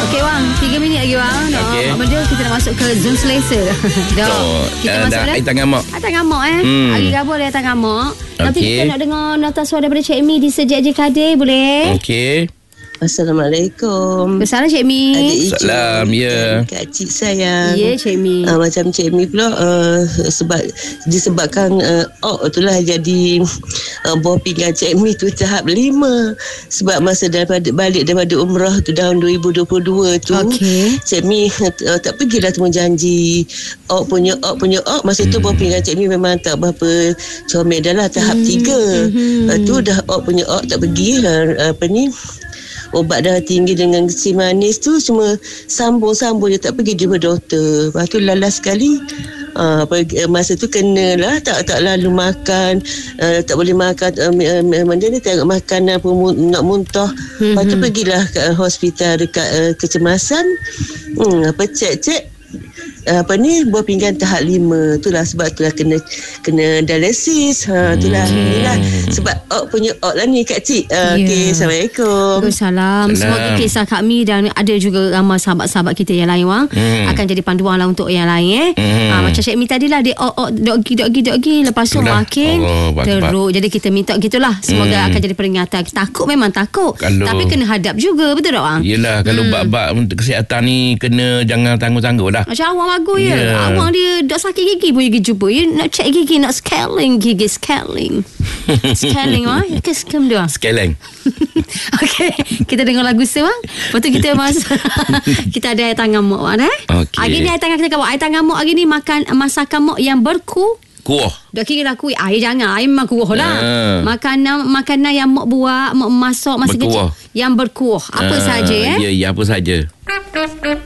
Okey bang, 3 minit lagi bang. Okey. Benda kita nak masuk ke zon selesa. Kita masuk dah. Air tangan mak. Air tangan mak Hari Rabu ada air tangan mak. Nanti Okey. kita nak dengar nota suara daripada Cik Mi di Sejak Je Kadir, boleh? Okey. Assalamualaikum. Bersama Cik Mi. Adik Ijin Salam, ya. Kak Cik sayang. Ya, Cik Mi. Macam Cik Mi pula sebab disebabkan itulah jadi buah pinggan Cik Mi tu tahap 5. Sebab masa balik daripada umrah tu tahun 2022 tu, Okey. Cik Mi tak pergilah temu janji. Punya masa tu buah pinggan Cik Mi memang tak berapa comel dah lah, tahap 3. Tu dah punya tak pergi ubat darah tinggi dengan kecil manis tu cuma sambung je, tak pergi jumpa doktor. Lepas tu lalas sekali masa tu kenalah tak lalu makan, tak boleh makan mana ni, tengok makanan pun nak muntah. Lepas tu pergilah ke hospital dekat kecemasan, cek buah pinggan tahap 5. Itulah sebab itulah kena dialisis. Itulah inilah sebab punya lah ni Kak Cik. Okey, Assalamualaikum. Waalaikumsalam. Semoga kisah Kak Mi dan ada juga ramai sahabat-sahabat kita yang lain wang akan jadi panduan lah untuk yang lain macam Cik Mi tadilah dia dogi lepas tu makin teruk. Jadi kita minta gitulah, semoga akan jadi peringatan. Takut memang takut, tapi kena hadap juga, betul tak bang? Yelah, kalau bab-bab untuk kesihatan ni kena jangan tangguh-tangguh dah. Macam awang bagus ya. Awang dia dah sakit gigi pun pergi jumpa. You nak check gigi, nak scaling gigi, scaling ke scam dia. Scaling. Okey, kita dengar lagu tu bang. Lepas tu kita masuk. Kita ada air tangan mak bang Okey. Hari ni air tangan kita air tangan mak hari ni masakan mak yang Kuah. Dah kira lah kuih. Air jangan. Air memang kuah lah. Makanan yang mak buat, mak masak masa kecil yang berkuah. Apa saja Ya, apa saja.